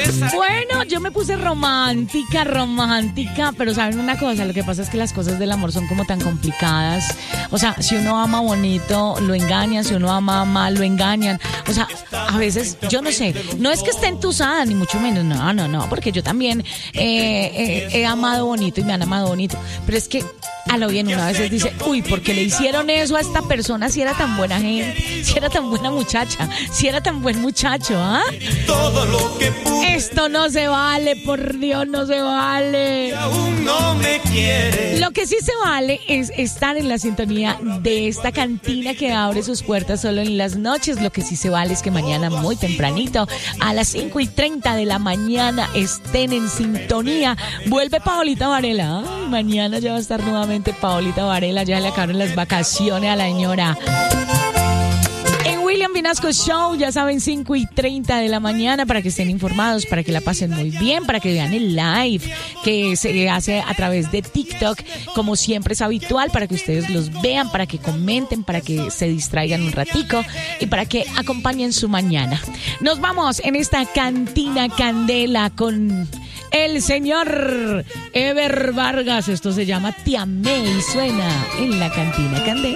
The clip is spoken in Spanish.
Bueno, yo me puse romántica, pero ¿saben una cosa? Lo que pasa es que las cosas del amor son como tan complicadas. O sea, si uno ama bonito, lo engañan, si uno ama mal, lo engañan. O sea, a veces, yo no sé, no es que esté entusada, ni mucho menos, no, porque yo también he amado bonito y me han amado bonito, pero es que a lo bien una vez dice, uy, ¿por qué le hicieron eso a esta persona si era tan buena gente, si era tan buena muchacha, si era tan buen muchacho, ¿ah? Todo lo que pude. Esto no se vale, por Dios, no se vale. Aún no me quiere. Lo que sí se vale es estar en la sintonía de esta cantina que abre sus puertas solo en las noches. Lo que sí se vale es que mañana muy tempranito, a las 5:30 de la mañana, estén en sintonía. Vuelve Paolita Varela. Ay, mañana ya va a estar nuevamente Paolita Varela. Ya le acabaron las vacaciones a la señora. William Vinasco Show, ya saben, 5:30 de la mañana, para que estén informados, para que la pasen muy bien, para que vean el live que se hace a través de TikTok, como siempre es habitual, para que ustedes los vean, para que comenten, para que se distraigan un ratico y para que acompañen su mañana. Nos vamos en esta cantina candela con el señor Ever Vargas. Esto se llama Te Amé y suena en la cantina candela.